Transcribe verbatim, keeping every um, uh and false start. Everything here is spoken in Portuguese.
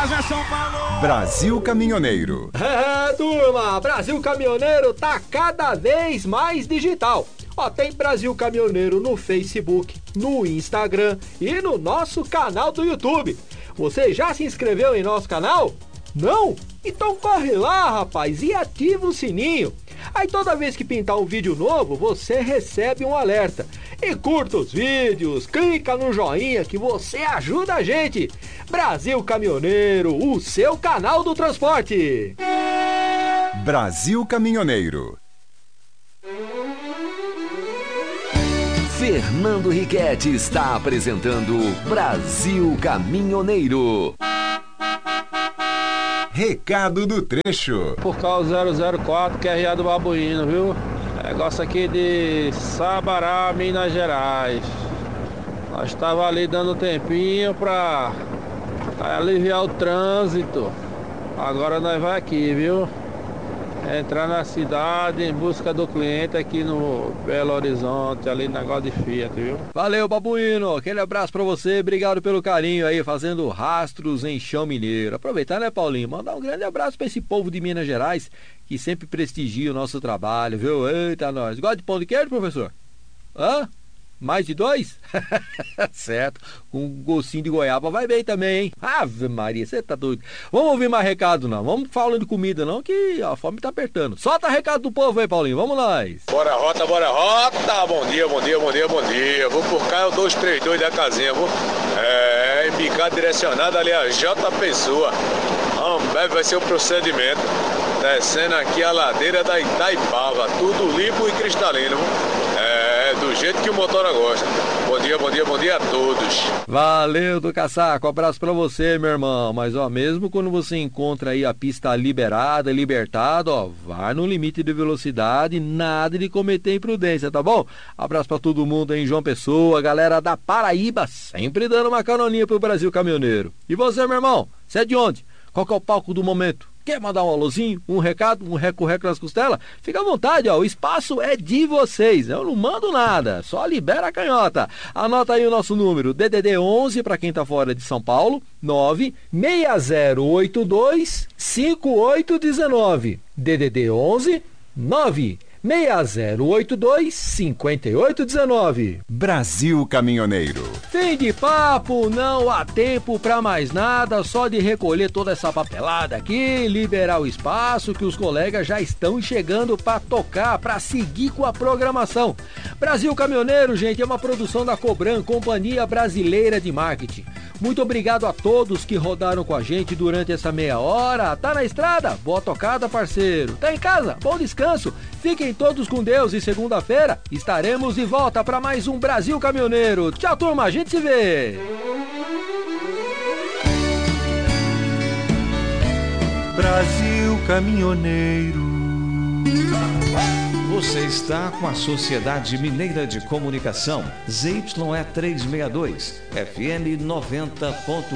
casa, São Paulo! Brasil Caminhoneiro. É, turma, Brasil Caminhoneiro tá cada vez mais digital. Ó, tem Brasil Caminhoneiro no Facebook, no Instagram e no nosso canal do YouTube. Você já se inscreveu em nosso canal? Não? Então corre lá, rapaz, e ativa o sininho. Aí toda vez que pintar um vídeo novo, você recebe um alerta. E curta os vídeos, clica no joinha que você ajuda a gente. Brasil Caminhoneiro, o seu canal do transporte. Brasil Caminhoneiro. Fernando Riquetti está apresentando Brasil Caminhoneiro. Recado do trecho. Por causa zero zero quatro, Q R A do Babuíno, viu? Negócio aqui de Sabará, Minas Gerais. Nós estava ali dando tempinho para aliviar o trânsito. Agora nós vai aqui, viu? Entrar na cidade em busca do cliente aqui no Belo Horizonte, ali no negócio de Fiat, viu? Valeu, Babuíno, aquele abraço pra você, obrigado pelo carinho aí, fazendo rastros em chão mineiro. Aproveitar, né, Paulinho, mandar um grande abraço pra esse povo de Minas Gerais, que sempre prestigia o nosso trabalho, viu? Eita, nós. Gosta de pão de queijo, professor? Hã? Mais de dois? Certo, com um gostinho de goiaba vai bem também, hein? Ave Maria, você tá doido. Vamos ouvir mais recado não, vamos falando de comida não, que a fome tá apertando. Solta recado do povo aí, Paulinho, vamos nós. Bora rota, bora rota, bom dia, bom dia, bom dia, bom dia. Vou por cá, é o dois três dois da casinha, vou é, embicado direcionado ali a J Pessoa. Ambev vai ser o procedimento. Descendo aqui a ladeira da Itaipava, tudo limpo e cristalino. É, do jeito que o motora gosta. Bom dia, bom dia, bom dia a todos. Valeu, do Caçaco, abraço pra você, meu irmão. Mas ó, mesmo quando você encontra aí a pista liberada, libertada, ó, vai no limite de velocidade, nada de cometer imprudência, tá bom? Abraço pra todo mundo aí em João Pessoa, galera da Paraíba, sempre dando uma canoninha pro Brasil Caminhoneiro. E você, meu irmão, você é de onde? Qual que é o palco do momento? Quer mandar um alôzinho, um recado, um reco-reco nas costelas? Fica à vontade, ó, o espaço é de vocês, eu não mando nada, só libera a canhota. Anota aí o nosso número, D D D onze para quem tá fora de São Paulo, nove seis zero oito dois cinco oito um nove, D D D onze nove seis zero oito dois cinco oito um nove. Brasil Caminhoneiro. Fim de papo, não há tempo pra mais nada, só de recolher toda essa papelada aqui, liberar o espaço que os colegas já estão chegando pra tocar, pra seguir com a programação. Brasil Caminhoneiro, gente, é uma produção da Cobran, Companhia Brasileira de Marketing. Muito obrigado a todos que rodaram com a gente durante essa meia hora. Tá na estrada? Boa tocada, parceiro. Tá em casa? Bom descanso. Fiquem todos com Deus e segunda-feira estaremos de volta para mais um Brasil Caminhoneiro. Tchau, turma. A gente se vê. Brasil Caminhoneiro. Você está com a Sociedade Mineira de Comunicação, Z Y E trezentos e sessenta e dois, F M noventa ponto